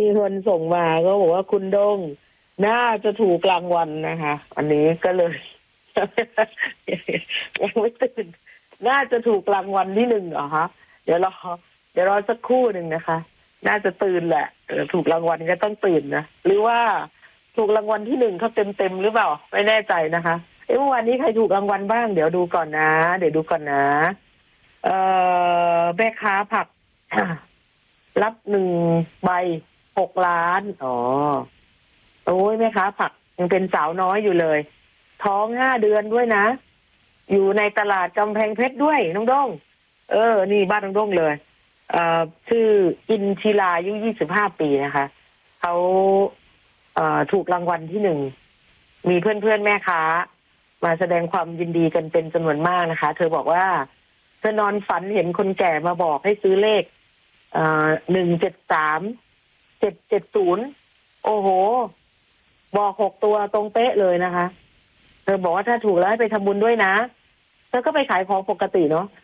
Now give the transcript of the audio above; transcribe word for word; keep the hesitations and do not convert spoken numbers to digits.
มีคนส่งมาก็บอกว่าคุณดงน่าจะถูกรางวัลนะคะ อันนี้ก็เลย ยังไม่ตื่นน่าจะถูกรางวัลที่หนึ่งเหรอคะเดี๋ยวรอเดี๋ยวรอสักครู่หนึ่งนะคะ น่าจะตื่นแหละถูกรางวัลก็ต้องตื่นนะหรือว่าถูกรางวัลที่หนึ่งเขาเต็มเต็มหรือเปล่าไม่แน่ใจนะคะเอ๊ะเมื่อวานนี้ใครถูกรางวัลบ้างเดี๋ยวดูก่อนนะเดี๋ยวดูก่อนนะเอ่อแม่ค้าผัก รับหนึ่งใบหกล้านอ๋อโอ้ยแม่ค้าผักยังเป็นสาวน้อยอยู่เลยท้องห้าเดือนด้วยนะอยู่ในตลาดกำแพงเพชรด้วยน้องด้งเออนี่บ้านน้องด้งเลยเอ่อชื่ออินทิราอายุยี่สิบห้าปีนะคะเขาเอ่อถูกรางวัลที่หนึ่งมีเพื่อนเพื่อนแม่ค้ามาแสดงความยินดีกันเป็นจำนวนมากนะคะเธอบอกว่าเธอนอนฝันเห็นคนแก่มาบอกให้ซื้อเลขอ่าหนึ่งเจ็ดสามเจ็ดเจ็ดศูนย์โอ้โหบอกหกตัวตรงเป๊ะเลยนะคะเธอบอกว่าถ้าถูกแล้วให้ไปทำบุญด้วยนะเธอก็ไปขายของปกติเนาะ